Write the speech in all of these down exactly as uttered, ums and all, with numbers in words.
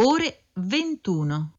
ore ventuno.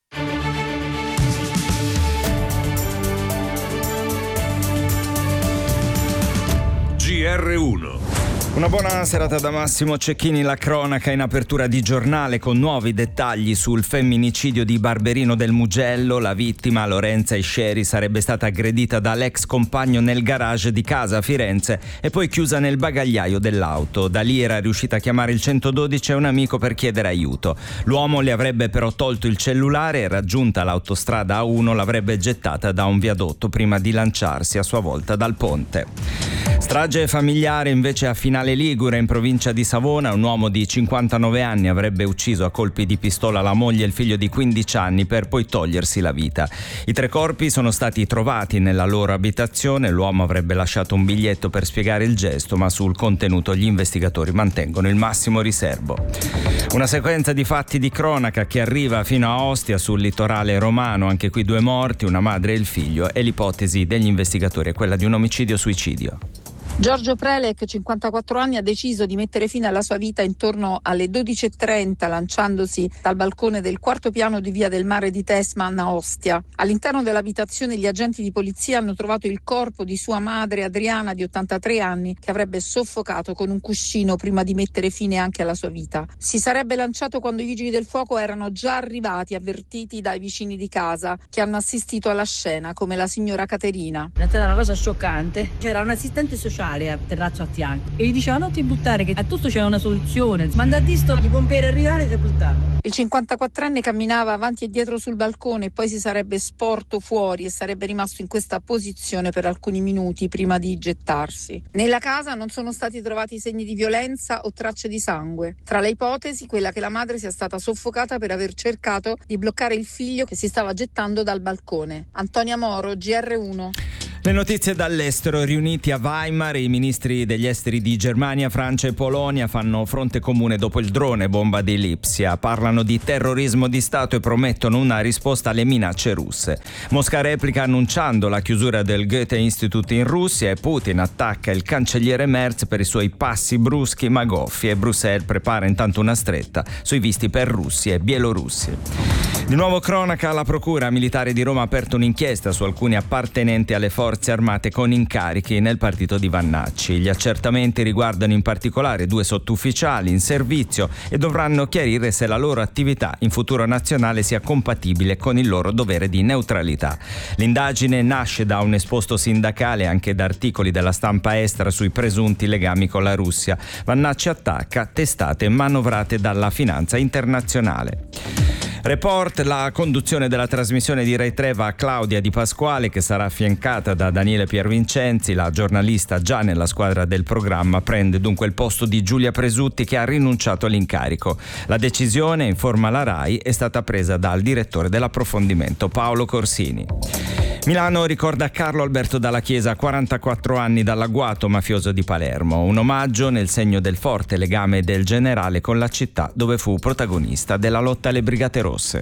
G R uno. Una buona serata da Massimo Cecchini, la cronaca in apertura di giornale con nuovi dettagli sul femminicidio di Barberino del Mugello. La vittima, Lorenza Isceri, sarebbe stata aggredita dall'ex compagno nel garage di casa a Firenze e poi chiusa nel bagagliaio dell'auto. Da lì era riuscita a chiamare il centododici e un amico per chiedere aiuto. L'uomo le avrebbe però tolto il cellulare e, raggiunta l'autostrada A uno, l'avrebbe gettata da un viadotto prima di lanciarsi a sua volta dal ponte. Strage familiare invece a Finale Ligure, in provincia di Savona. Un uomo di cinquantanove anni avrebbe ucciso a colpi di pistola la moglie e il figlio di quindici anni per poi togliersi la vita. I tre corpi sono stati trovati nella loro abitazione. L'uomo avrebbe lasciato un biglietto per spiegare il gesto, ma sul contenuto gli investigatori mantengono il massimo riservo. Una sequenza di fatti di cronaca che arriva fino a Ostia, sul litorale romano. Anche qui due morti, una madre e il figlio, e l'ipotesi degli investigatori è quella di un omicidio-suicidio. Giorgio Prelec, cinquantaquattro anni, ha deciso di mettere fine alla sua vita intorno alle dodici e trenta, lanciandosi dal balcone del quarto piano di Via del Mare di Tesman a Ostia. All'interno dell'abitazione gli agenti di polizia hanno trovato il corpo di sua madre Adriana, di ottantatré anni, che avrebbe soffocato con un cuscino prima di mettere fine anche alla sua vita. Si sarebbe lanciato quando i vigili del fuoco erano già arrivati, avvertiti dai vicini di casa, che hanno assistito alla scena, come la signora Caterina. È stata una cosa scioccante. C'era un assistente sociale a terrazzo a fianco e gli diceva non ti buttare, che a tutto c'era una soluzione, manda a disto i pompieri arrivare e si buttava. Il cinquantaquattrenne camminava avanti e dietro sul balcone e poi si sarebbe sporto fuori e sarebbe rimasto in questa posizione per alcuni minuti prima di gettarsi. Nella casa non sono stati trovati segni di violenza o tracce di sangue. Tra le ipotesi, quella che la madre sia stata soffocata per aver cercato di bloccare il figlio che si stava gettando dal balcone. Antonia Moro, G R uno. Le notizie dall'estero. Riuniti a Weimar, i ministri degli esteri di Germania, Francia e Polonia fanno fronte comune dopo il drone bomba di Lipsia. Parlano di terrorismo di Stato e promettono una risposta alle minacce russe. Mosca replica annunciando la chiusura del Goethe Institute in Russia e Putin attacca il cancelliere Merz per i suoi passi bruschi ma goffi, e Bruxelles prepara intanto una stretta sui visti per Russia e Bielorussia. Di nuovo cronaca. La procura militare di Roma ha aperto un'inchiesta su alcuni appartenenti alle forze armate con incarichi nel partito di Vannacci. Gli accertamenti riguardano in particolare due sottufficiali in servizio e dovranno chiarire se la loro attività in futuro nazionale sia compatibile con il loro dovere di neutralità. L'indagine nasce da un esposto sindacale e anche da articoli della stampa estera sui presunti legami con la Russia. Vannacci attacca testate manovrate dalla finanza internazionale. Report. La conduzione della trasmissione di Rai tre va a Claudia Di Pasquale, che sarà affiancata da Daniele Piervincenzi. La giornalista, già nella squadra del programma, prende dunque il posto di Giulia Presutti, che ha rinunciato all'incarico. La decisione, informa la Rai, è stata presa dal direttore dell'approfondimento Paolo Corsini. Milano ricorda Carlo Alberto Dalla Chiesa, quarantaquattro anni, dall'agguato mafioso di Palermo. Un omaggio nel segno del forte legame del generale con la città dove fu protagonista della lotta alle Brigate Rosse.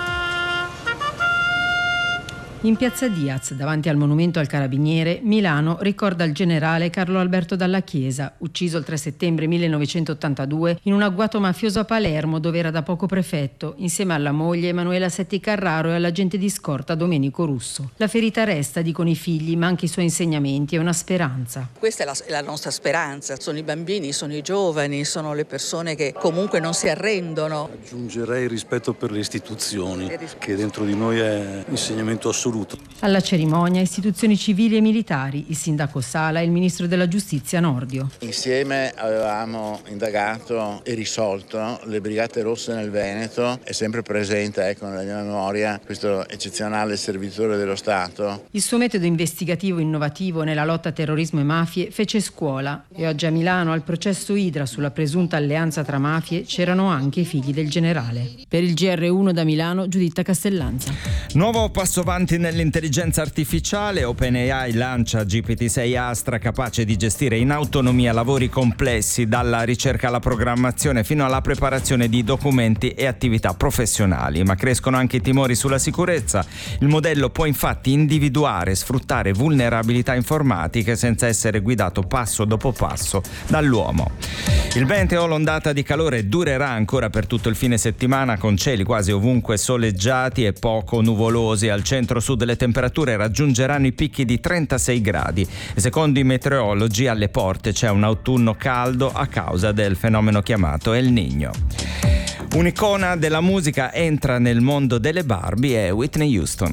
In piazza Diaz, davanti al monumento al carabiniere, Milano ricorda il generale Carlo Alberto Dalla Chiesa, ucciso il tre settembre millenovecentottantadue in un agguato mafioso a Palermo, dove era da poco prefetto, insieme alla moglie Emanuela Setti Carraro e all'agente di scorta Domenico Russo. La ferita resta, dicono i figli, ma anche i suoi insegnamenti e una speranza. Questa è la, è la nostra speranza, sono i bambini, sono i giovani, sono le persone che comunque non si arrendono. Aggiungerei il rispetto per le istituzioni, che dentro di noi è insegnamento assoluto. Alla cerimonia istituzioni civili e militari, il sindaco Sala e il ministro della giustizia Nordio. Insieme avevamo indagato e risolto le Brigate Rosse nel Veneto. È sempre presente, ecco, nella mia memoria questo eccezionale servitore dello Stato. Il suo metodo investigativo innovativo nella lotta a terrorismo e mafie fece scuola, e oggi a Milano, al processo Idra sulla presunta alleanza tra mafie, c'erano anche i figli del generale. Per il G R uno da Milano, Giuditta Castellanza. Nuovo passo avanti avanti nell'intelligenza artificiale, OpenAI lancia G P T sei Astra, capace di gestire in autonomia lavori complessi, dalla ricerca alla programmazione fino alla preparazione di documenti e attività professionali. Ma crescono anche i timori sulla sicurezza. Il modello può infatti individuare e sfruttare vulnerabilità informatiche senza essere guidato passo dopo passo dall'uomo. Il vento o l'ondata di calore durerà ancora per tutto il fine settimana, con cieli quasi ovunque soleggiati e poco nuvolosi. Al centro-sud le temperature raggiungeranno i picchi di trentasei gradi e secondo i meteorologi alle porte c'è un autunno caldo a causa del fenomeno chiamato El Niño. Un'icona della musica entra nel mondo delle Barbie, è Whitney Houston.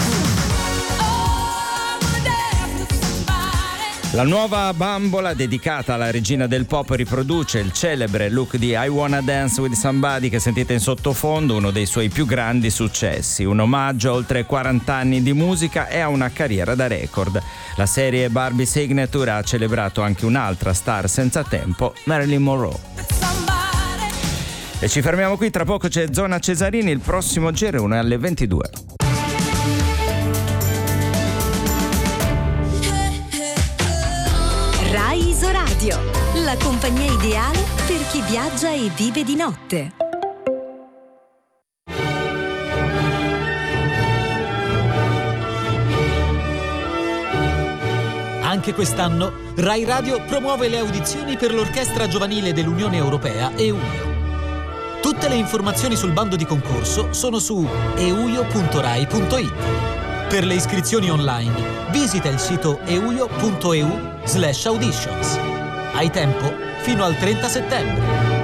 La nuova bambola, dedicata alla regina del pop, riproduce il celebre look di I Wanna Dance with Somebody che sentite in sottofondo, uno dei suoi più grandi successi. Un omaggio a oltre quaranta anni di musica e a una carriera da record. La serie Barbie Signature ha celebrato anche un'altra star senza tempo, Marilyn Monroe. E ci fermiamo qui, tra poco c'è Zona Cesarini, il prossimo G R uno è alle ventidue. Rai Isoradio, la compagnia ideale per chi viaggia e vive di notte. Anche quest'anno Rai Radio promuove le audizioni per l'Orchestra Giovanile dell'Unione Europea EUIO. Tutte le informazioni sul bando di concorso sono su euio punto rai punto it. Per le iscrizioni online visita il sito euio punto eu slash auditions. Hai tempo fino al trenta settembre.